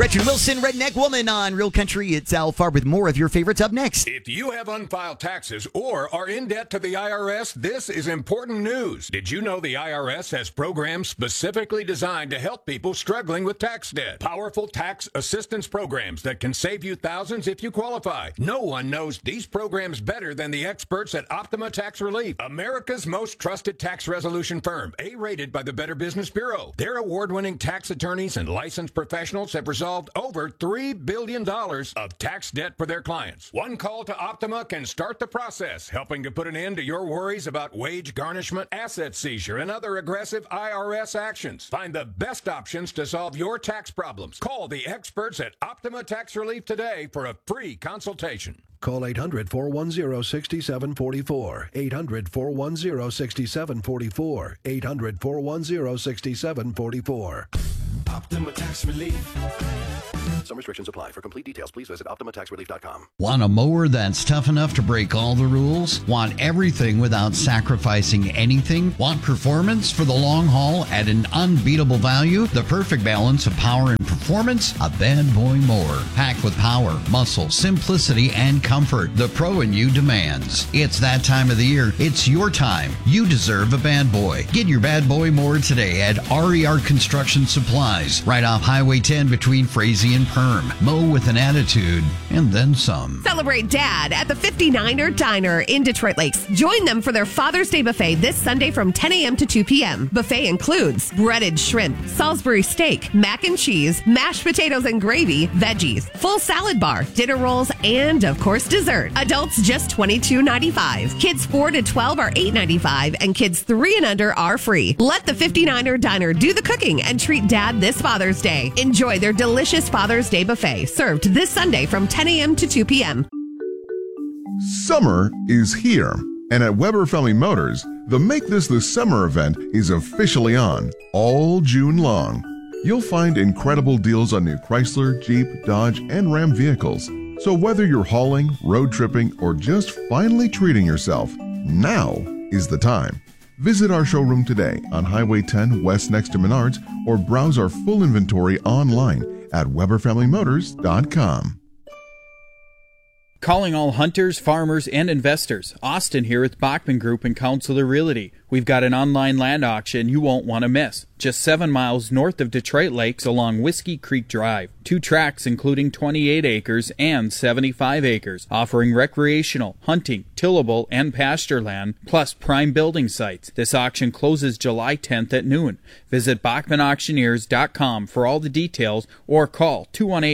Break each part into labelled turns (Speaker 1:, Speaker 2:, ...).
Speaker 1: Gretchen Wilson, Redneck Woman on Real Country. It's Al Farb with more of your favorites up next.
Speaker 2: If you have unfiled taxes or are in debt to the IRS, this is important news. Did you know the IRS has programs specifically designed to help people struggling with tax debt? Powerful tax assistance programs that can save you thousands if you qualify. No one knows these programs better than the experts at Optima Tax Relief, America's most trusted tax resolution firm, A-rated by the Better Business Bureau. Their award-winning tax attorneys and licensed professionals have resolved over $3 billion of tax debt for their clients. One call to Optima can start the process, helping to put an end to your worries about wage garnishment, asset seizure, and other aggressive IRS actions. Find the best options to solve your tax problems. Call the experts at Optima Tax Relief today for a free consultation.
Speaker 3: Call 800-410-6744. 800-410-6744. 800-410-6744.
Speaker 4: Optima Tax Relief. Some restrictions apply. For complete details, please visit OptimaTaxRelief.com.
Speaker 5: Want a mower that's tough enough to break all the rules? Want everything without sacrificing anything? Want performance for the long haul at an unbeatable value? The perfect balance of power and performance? A Bad Boy mower. Packed with power, muscle, simplicity, and comfort the pro in you demands. It's that time of the year. It's your time. You deserve a Bad Boy. Get your Bad Boy mower today at RER Construction Supplies, right off Highway 10 between Frazee and Perm. Mow with an attitude, and then some.
Speaker 6: Celebrate Dad at the 59er Diner in Detroit Lakes. Join them for their Father's Day buffet this Sunday from 10 a.m. to 2 p.m. Buffet includes breaded shrimp, Salisbury steak, mac and cheese, mashed potatoes and gravy, veggies, full salad bar, dinner rolls, and, of course, dessert. Adults just $22.95. Kids 4 to 12 are $8.95, and kids 3 and under are free. Let the 59er Diner do the cooking and treat Dad this Father's Day. Enjoy their delicious Father's Day buffet, served this Sunday from 10 a.m. to 2 p.m.
Speaker 7: Summer is here, and at Weber Family Motors, the Make This the Summer event is officially on all June long. You'll find incredible deals on new Chrysler, Jeep, Dodge, and Ram vehicles. So whether you're hauling, road tripping, or just finally treating yourself, now is the time. Visit our showroom today on Highway 10 West next to Menards, or browse our full inventory online at WeberFamilyMotors.com.
Speaker 8: Calling all hunters, farmers, and investors. Austin here with Bachman Group and Counselor Realty. We've got an online land auction you won't want to miss. Just 7 miles north of Detroit Lakes along Whiskey Creek Drive. 2 tracts including 28 acres and 75 acres, offering recreational, hunting, tillable, and pasture land, plus prime building sites. This auction closes July 10th at noon. Visit BachmanAuctioneers.com for all the details or call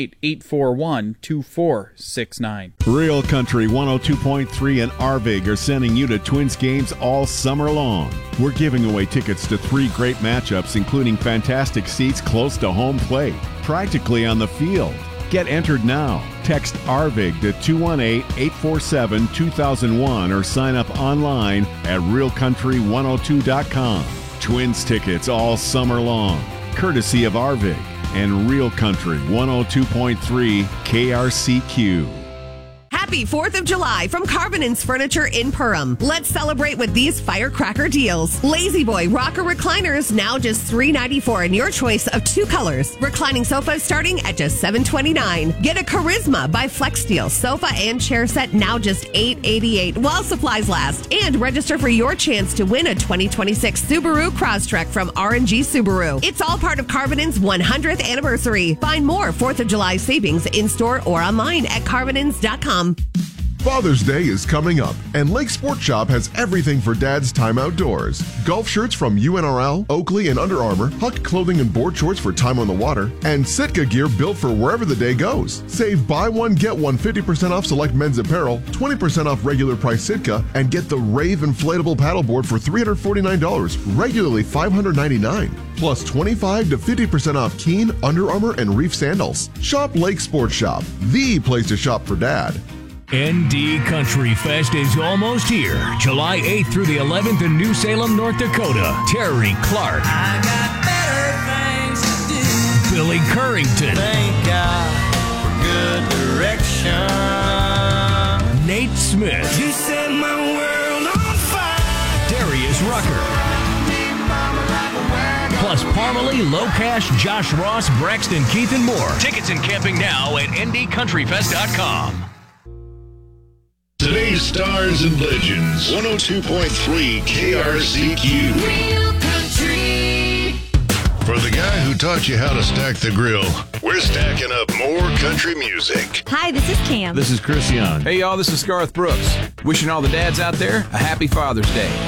Speaker 8: 218-841-2469.
Speaker 9: Real Country 102.3 and Arvig are sending you to Twins games all summer long. We're giving away tickets to 3 great matchups, including fantastic seats close to home plate, practically on the field. Get entered now. Text ARVIG to 218-847-2001 or sign up online at realcountry102.com. Twins tickets all summer long, courtesy of ARVIG and Real Country 102.3 KRCQ.
Speaker 6: Happy 4th of July from Carvin's Furniture in Perham. Let's celebrate with these firecracker deals. Lazy Boy rocker recliners now just $3.94 in your choice of 2 colors. Reclining sofas starting at just $7.29. Get a Charisma by FlexSteel sofa and chair set now just $8.88 while supplies last. And register for your chance to win a 2026 Subaru Crosstrek from R&G Subaru. It's all part of Carvin's 100th anniversary. Find more 4th of July savings in-store or online at carvinins.com.
Speaker 7: Father's Day is coming up, and Lake Sport Shop has everything for Dad's time outdoors. Golf shirts from UNRL, Oakley, and Under Armour, Huck clothing and board shorts for time on the water, and Sitka gear built for wherever the day goes. Save buy one, get one 50% off select men's apparel, 20% off regular price Sitka, and get the Rave inflatable paddleboard for $349, regularly $599. Plus 25 to 50% off Keen, Under Armour, and Reef sandals. Shop Lake Sport Shop, the place to shop for Dad.
Speaker 10: ND Country Fest is almost here. July 8th through the 11th in New Salem, North Dakota. Terry Clark.
Speaker 11: I got better things to do.
Speaker 10: Billy Currington.
Speaker 11: Thank God for good direction.
Speaker 10: Nate Smith.
Speaker 11: You set my world on fire.
Speaker 10: Darius Rucker. Plus Parmalee, Locash, Josh Ross, Braxton, Keith, and more. Tickets and camping now at ndcountryfest.com.
Speaker 3: Today's stars and legends. 102.3 KRCQ. Real country. For the guy who taught you how to stack the grill, we're stacking up more country music.
Speaker 12: Hi, this is Cam.
Speaker 13: This is Chris Young.
Speaker 14: Hey, y'all, this is Garth Brooks. Wishing all the dads out there a happy Father's Day.